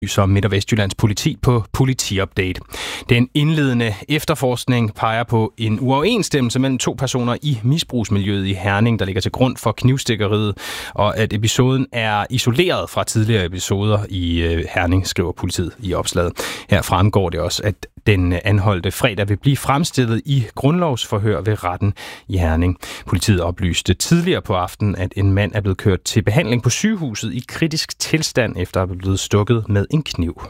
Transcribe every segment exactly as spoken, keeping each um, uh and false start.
som Midt- og Vestjyllands politi på Politiupdate. Den indledende efterforskning peger på en uoverensstemmelse mellem to personer i misbrugsmiljøet i Herning, der ligger til grund for knivstikkeriet, og at episoden er isoleret fra tidligere episoder i Herning, skriver politiet i opslaget. Her fremgår det også, at den anholdte fredag vil blive fremstillet i grundlovsforhør ved retten i Herning. Politiet oplyste tidligere på aftenen, at en mand er blevet kørt til behandling på sygehuset i kritisk tilstand efter at have blevet stukket med en kniv.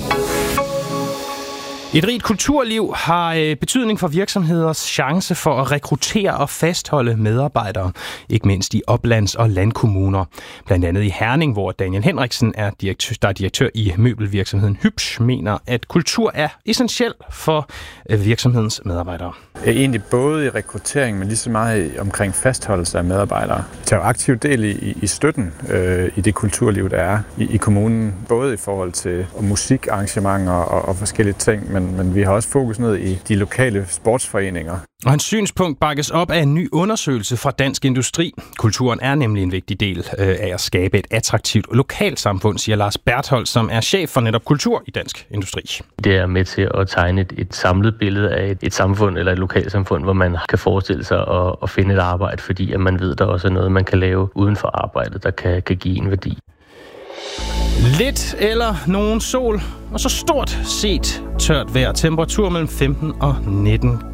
Et rigt kulturliv har betydning for virksomheders chance for at rekruttere og fastholde medarbejdere, ikke mindst i oplands- og landkommuner. Blandt andet i Herning, hvor Daniel Henriksen, er direktør, der er direktør i møbelvirksomheden Hübsch, mener, at kultur er essentiel for virksomhedens medarbejdere. Egentlig både i rekruttering, men lige så meget omkring fastholdelse af medarbejdere. Jeg tager aktiv del i, i støtten øh, i det kulturliv, der er i, i kommunen. Både i forhold til musikarrangementer og, og forskellige ting, men men vi har også fokus ned i de lokale sportsforeninger. Og hans synspunkt bakkes op af en ny undersøgelse fra Dansk Industri. Kulturen er nemlig en vigtig del af at skabe et attraktivt lokalsamfund, siger Lars Berthold, som er chef for netop kultur i Dansk Industri. Det er med til at tegne et, et samlet billede af et, et samfund eller et lokalsamfund, hvor man kan forestille sig at, at finde et arbejde, fordi at man ved, at der også er noget, man kan lave uden for arbejdet, der kan, kan give en værdi. Lidt eller nogen sol, og så stort set tørt vejr. Temperatur mellem femten og nitten